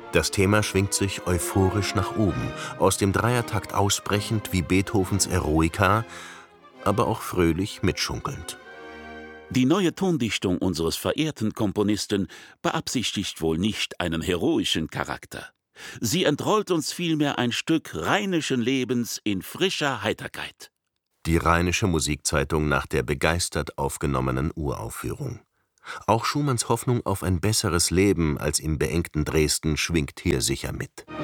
Das Thema schwingt sich euphorisch nach oben, aus dem Dreiertakt ausbrechend wie Beethovens Eroica, aber auch fröhlich mitschunkelnd. Die neue Tondichtung unseres verehrten Komponisten beabsichtigt wohl nicht einen heroischen Charakter. Sie entrollt uns vielmehr ein Stück rheinischen Lebens in frischer Heiterkeit. Die Rheinische Musikzeitung nach der begeistert aufgenommenen Uraufführung. Auch Schumanns Hoffnung auf ein besseres Leben als im beengten Dresden schwingt hier sicher mit.